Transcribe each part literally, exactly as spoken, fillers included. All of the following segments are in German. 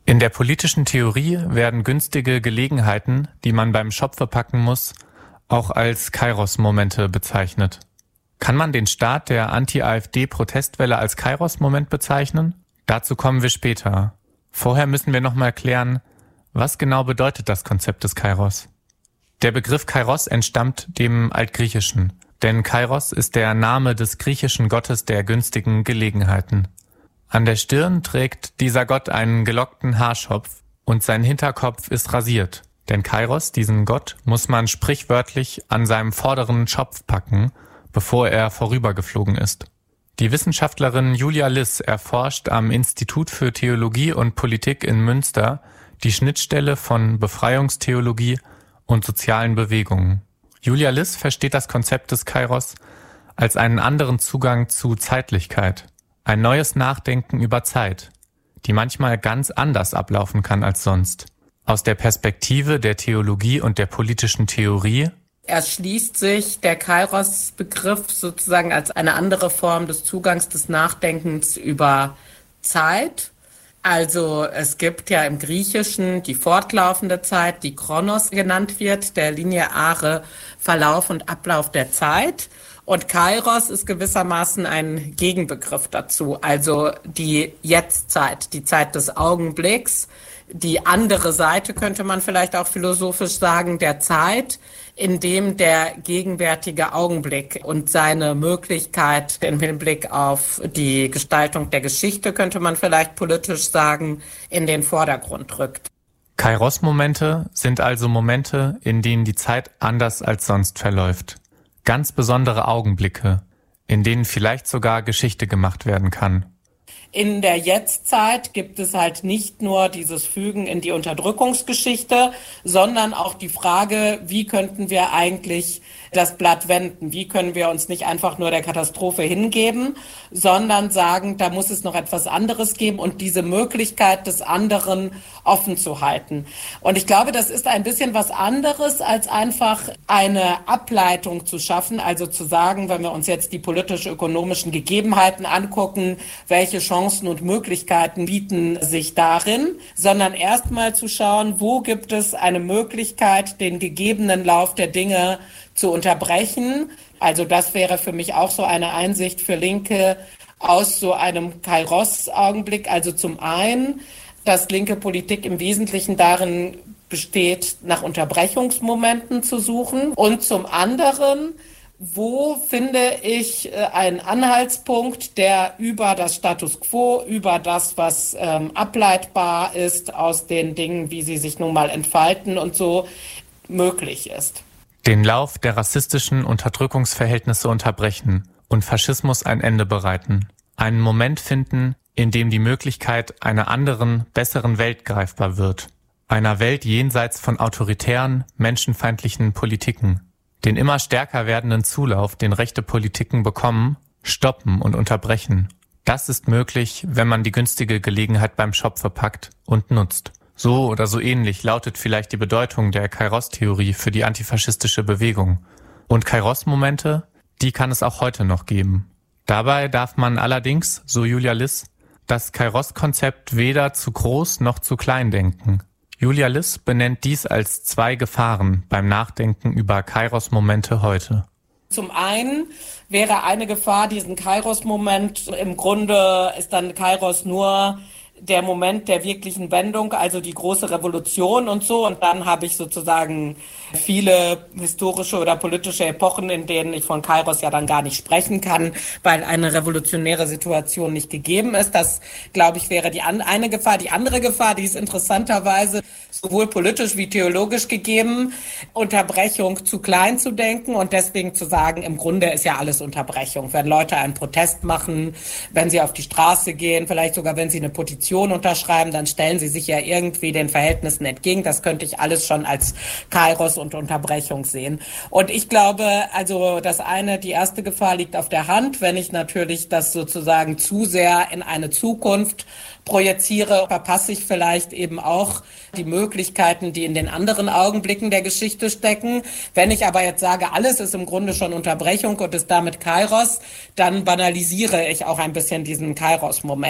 In der politischen Theorie werden günstige Gelegenheiten, die man beim Schopfe packen muss, auch als Kairos-Momente bezeichnet. Kann man den Start der Anti-AfD-Protestwelle als Kairos-Moment bezeichnen? Dazu kommen wir später. Vorher müssen wir nochmal klären, was genau bedeutet das Konzept des Kairos? Der Begriff Kairos entstammt dem Altgriechischen, denn Kairos ist der Name des griechischen Gottes der günstigen Gelegenheiten. An der Stirn trägt dieser Gott einen gelockten Haarschopf und sein Hinterkopf ist rasiert. Denn Kairos, diesen Gott, muss man sprichwörtlich an seinem vorderen Schopf packen, bevor er vorübergeflogen ist. Die Wissenschaftlerin Julia Liss erforscht am Institut für Theologie und Politik in Münster die Schnittstelle von Befreiungstheologie und sozialen Bewegungen. Julia Liss versteht das Konzept des Kairos als einen anderen Zugang zu Zeitlichkeit. Ein neues Nachdenken über Zeit, die manchmal ganz anders ablaufen kann als sonst. Aus der Perspektive der Theologie und der politischen Theorie erschließt sich der Kairos-Begriff sozusagen als eine andere Form des Zugangs des Nachdenkens über Zeit. Also es gibt ja im Griechischen die fortlaufende Zeit, die Chronos genannt wird, der lineare Verlauf und Ablauf der Zeit. Und Kairos ist gewissermaßen ein Gegenbegriff dazu, also die Jetztzeit, die Zeit des Augenblicks, die andere Seite, könnte man vielleicht auch philosophisch sagen, der Zeit, in dem der gegenwärtige Augenblick und seine Möglichkeit im Hinblick auf die Gestaltung der Geschichte, könnte man vielleicht politisch sagen, in den Vordergrund rückt. Kairos-Momente sind also Momente, in denen die Zeit anders als sonst verläuft. Ganz besondere Augenblicke, in denen vielleicht sogar Geschichte gemacht werden kann. In der Jetztzeit gibt es halt nicht nur dieses Fügen in die Unterdrückungsgeschichte, sondern auch die Frage, wie könnten wir eigentlich das Blatt wenden? Wie können wir uns nicht einfach nur der Katastrophe hingeben, sondern sagen, da muss es noch etwas anderes geben und diese Möglichkeit des anderen offen zu halten. Und ich glaube, das ist ein bisschen was anderes, als einfach eine Ableitung zu schaffen, also zu sagen, wenn wir uns jetzt die politisch-ökonomischen Gegebenheiten angucken, welche Chancen und Möglichkeiten bieten sich darin, sondern erstmal zu schauen, wo gibt es eine Möglichkeit, den gegebenen Lauf der Dinge zu unterbrechen. Also das wäre für mich auch so eine Einsicht für Linke aus so einem Kairos-Augenblick. Also zum einen, dass linke Politik im Wesentlichen darin besteht, nach Unterbrechungsmomenten zu suchen. Und zum anderen, wo finde ich äh, einen Anhaltspunkt, der über das Status quo, über das, was ähm, ableitbar ist aus den Dingen, wie sie sich nun mal entfalten und so, möglich ist. Den Lauf der rassistischen Unterdrückungsverhältnisse unterbrechen und Faschismus ein Ende bereiten. Einen Moment finden, in dem die Möglichkeit einer anderen, besseren Welt greifbar wird. Einer Welt jenseits von autoritären, menschenfeindlichen Politiken. Den immer stärker werdenden Zulauf, den rechte Politiken bekommen, stoppen und unterbrechen. Das ist möglich, wenn man die günstige Gelegenheit beim Schopfe packt und nutzt. So oder so ähnlich lautet vielleicht die Bedeutung der Kairos-Theorie für die antifaschistische Bewegung. Und Kairos-Momente, die kann es auch heute noch geben. Dabei darf man allerdings, so Julia Liss, das Kairos-Konzept weder zu groß noch zu klein denken. Julia Liss benennt dies als zwei Gefahren beim Nachdenken über Kairos-Momente heute. Zum einen wäre eine Gefahr, diesen Kairos-Moment, im Grunde ist dann Kairos nur der Moment der wirklichen Wendung, also die große Revolution und so. Und dann habe ich sozusagen viele historische oder politische Epochen, in denen ich von Kairos ja dann gar nicht sprechen kann, weil eine revolutionäre Situation nicht gegeben ist. Das, glaube ich, wäre die an, eine Gefahr. Die andere Gefahr, die ist interessanterweise sowohl politisch wie theologisch gegeben, Unterbrechung zu klein zu denken und deswegen zu sagen, im Grunde ist ja alles Unterbrechung. Wenn Leute einen Protest machen, wenn sie auf die Straße gehen, vielleicht sogar wenn sie eine Petition unterschreiben, dann stellen sie sich ja irgendwie den Verhältnissen entgegen. Das könnte ich alles schon als Kairos und Unterbrechung sehen. Und ich glaube, also das eine, die erste Gefahr liegt auf der Hand, wenn ich natürlich das sozusagen zu sehr in eine Zukunft projiziere, verpasse ich vielleicht eben auch die Möglichkeiten, die in den anderen Augenblicken der Geschichte stecken. Wenn ich aber jetzt sage, alles ist im Grunde schon Unterbrechung und ist damit Kairos, dann banalisiere ich auch ein bisschen diesen Kairos-Moment.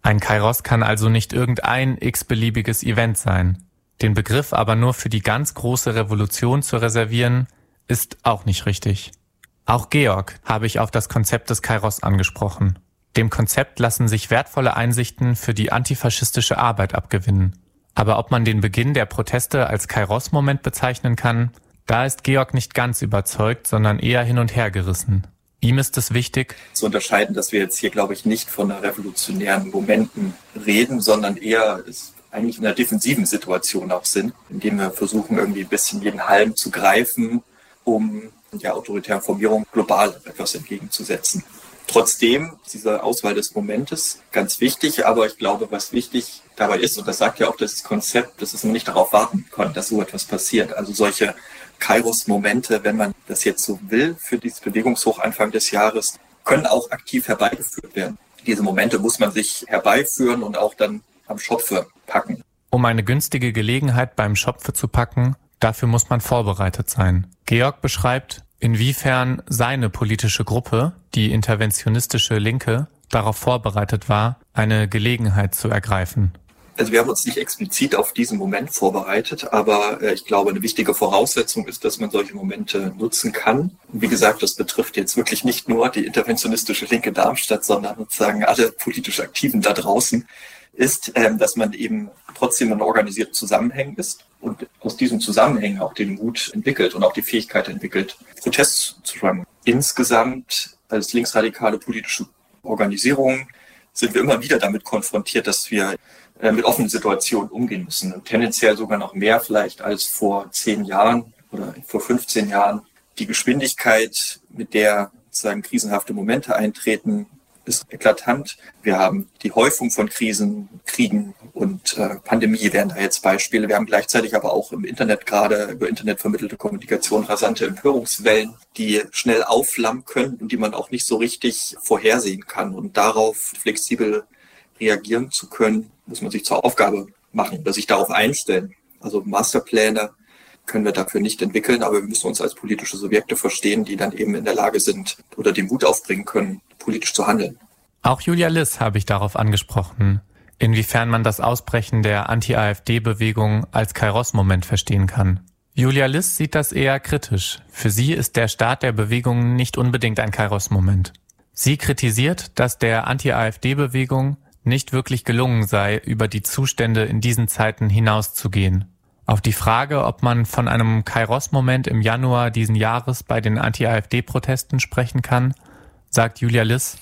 Ein Kairos kann also nicht irgendein x-beliebiges Event sein. Den Begriff aber nur für die ganz große Revolution zu reservieren, ist auch nicht richtig. Auch Georg habe ich auf das Konzept des Kairos angesprochen. Dem Konzept lassen sich wertvolle Einsichten für die antifaschistische Arbeit abgewinnen. Aber ob man den Beginn der Proteste als Kairos-Moment bezeichnen kann, da ist Georg nicht ganz überzeugt, sondern eher hin und her gerissen. Ihm ist es wichtig, zu unterscheiden, dass wir jetzt hier, glaube ich, nicht von einer revolutionären Momenten reden, sondern eher ist eigentlich in einer defensiven Situation auch sind, indem wir versuchen, irgendwie ein bisschen jeden Halm zu greifen, um der autoritären Formierung global etwas entgegenzusetzen. Trotzdem ist diese Auswahl des Momentes ganz wichtig, aber ich glaube, was wichtig dabei ist, und das sagt ja auch das Konzept, dass es nur nicht darauf warten kann, dass so etwas passiert. Also solche Kairos-Momente, wenn man das jetzt so will, für dieses Bewegungshoch Anfang des Jahres, können auch aktiv herbeigeführt werden. Diese Momente muss man sich herbeiführen und auch dann am Schopfe packen. Um eine günstige Gelegenheit beim Schopfe zu packen, dafür muss man vorbereitet sein. Georg beschreibt, inwiefern seine politische Gruppe, die interventionistische Linke, darauf vorbereitet war, eine Gelegenheit zu ergreifen. Also wir haben uns nicht explizit auf diesen Moment vorbereitet, aber ich glaube, eine wichtige Voraussetzung ist, dass man solche Momente nutzen kann. Und wie gesagt, das betrifft jetzt wirklich nicht nur die interventionistische Linke Darmstadt, sondern sozusagen alle politisch Aktiven da draußen, ist, dass man eben trotzdem in organisierten Zusammenhängen ist und aus diesen Zusammenhängen auch den Mut entwickelt und auch die Fähigkeit entwickelt, Protest zu schreiben. Insgesamt als linksradikale politische Organisation sind wir immer wieder damit konfrontiert, dass wir mit offenen Situationen umgehen müssen. Und tendenziell sogar noch mehr vielleicht als vor zehn Jahren oder vor fünfzehn Jahren. Die Geschwindigkeit, mit der sozusagen krisenhafte Momente eintreten, ist eklatant. Wir haben die Häufung von Krisen, Kriegen und äh, Pandemie wären da jetzt Beispiele. Wir haben gleichzeitig aber auch im Internet gerade über Internet vermittelte Kommunikation rasante Empörungswellen, die schnell aufflammen können und die man auch nicht so richtig vorhersehen kann. Und darauf flexibel reagieren zu können, muss man sich zur Aufgabe machen oder sich darauf einstellen. Also Masterpläne können wir dafür nicht entwickeln, aber wir müssen uns als politische Subjekte verstehen, die dann eben in der Lage sind oder den Mut aufbringen können, politisch zu handeln. Auch Julia Liss habe ich darauf angesprochen, inwiefern man das Ausbrechen der Anti-AfD-Bewegung als Kairos-Moment verstehen kann. Julia Liss sieht das eher kritisch. Für sie ist der Start der Bewegung nicht unbedingt ein Kairos-Moment. Sie kritisiert, dass der Anti-AfD-Bewegung nicht wirklich gelungen sei, über die Zustände in diesen Zeiten hinauszugehen. Auf die Frage, ob man von einem Kairos-Moment im Januar diesen Jahres bei den Anti-AfD-Protesten sprechen kann, sagt Julia Liss: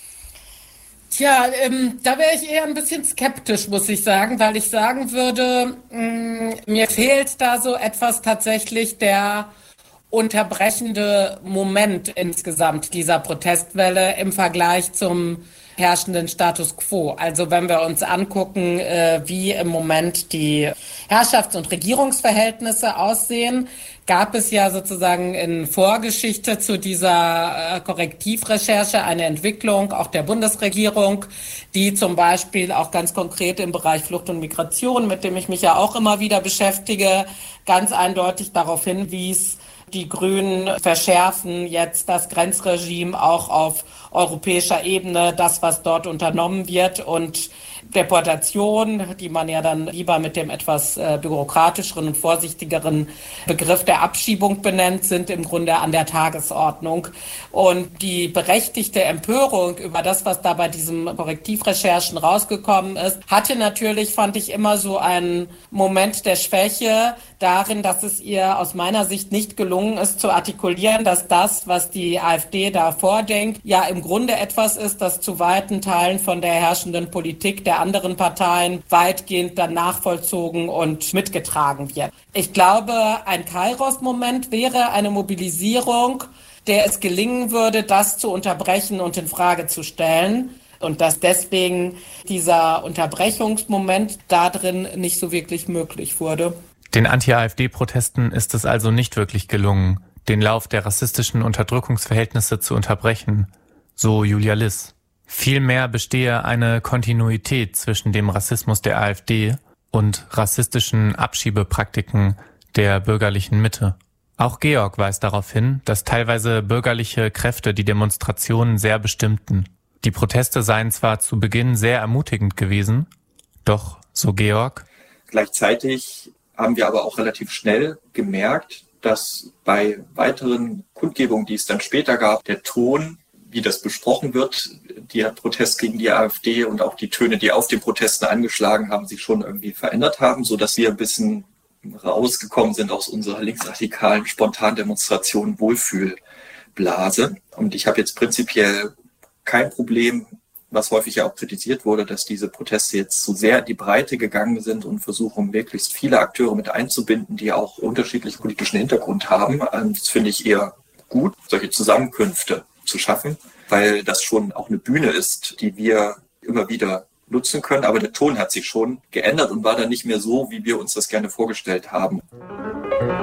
Tja, ähm, da wäre ich eher ein bisschen skeptisch, muss ich sagen, weil ich sagen würde, mh, mir fehlt da so etwas tatsächlich der unterbrechende Moment insgesamt dieser Protestwelle im Vergleich zum herrschenden Status quo. Also wenn wir uns angucken, äh, wie im Moment die Herrschafts- und Regierungsverhältnisse aussehen, gab es ja sozusagen in Vorgeschichte zu dieser äh, Korrektivrecherche eine Entwicklung auch der Bundesregierung, die zum Beispiel auch ganz konkret im Bereich Flucht und Migration, mit dem ich mich ja auch immer wieder beschäftige, ganz eindeutig darauf hinwies, die Grünen verschärfen jetzt das Grenzregime auch auf europäischer Ebene, das, was dort unternommen wird, und Deportation, die man ja dann lieber mit dem etwas äh, bürokratischeren und vorsichtigeren Begriff der Abschiebung benennt, sind im Grunde an der Tagesordnung. Und die berechtigte Empörung über das, was da bei diesen Korrektivrecherchen rausgekommen ist, hatte natürlich, fand ich, immer so einen Moment der Schwäche darin, dass es ihr aus meiner Sicht nicht gelungen ist zu artikulieren, dass das, was die AfD da vordenkt, ja im Grunde etwas ist, das zu weiten Teilen von der herrschenden Politik der anderen Parteien weitgehend dann nachvollzogen und mitgetragen wird. Ich glaube, ein Kairos-Moment wäre eine Mobilisierung, der es gelingen würde, das zu unterbrechen und in Frage zu stellen. Und dass deswegen dieser Unterbrechungsmoment da drin nicht so wirklich möglich wurde. Den Anti-AfD-Protesten ist es also nicht wirklich gelungen, den Lauf der rassistischen Unterdrückungsverhältnisse zu unterbrechen, so Julia Liss. Vielmehr bestehe eine Kontinuität zwischen dem Rassismus der AfD und rassistischen Abschiebepraktiken der bürgerlichen Mitte. Auch Georg weist darauf hin, dass teilweise bürgerliche Kräfte die Demonstrationen sehr bestimmten. Die Proteste seien zwar zu Beginn sehr ermutigend gewesen, doch, so Georg, gleichzeitig haben wir aber auch relativ schnell gemerkt, dass bei weiteren Kundgebungen, die es dann später gab, der Ton, wie das besprochen wird, der Protest gegen die AfD und auch die Töne, die auf den Protesten angeschlagen haben, sich schon irgendwie verändert haben, sodass wir ein bisschen rausgekommen sind aus unserer linksradikalen Spontandemonstration Wohlfühlblase. Und ich habe jetzt prinzipiell kein Problem, was häufig ja auch kritisiert wurde, dass diese Proteste jetzt so sehr in die Breite gegangen sind und versuchen, möglichst viele Akteure mit einzubinden, die auch unterschiedlichen politischen Hintergrund haben. Das finde ich eher gut, solche Zusammenkünfte zu schaffen, weil das schon auch eine Bühne ist, die wir immer wieder nutzen können. Aber der Ton hat sich schon geändert und war dann nicht mehr so, wie wir uns das gerne vorgestellt haben.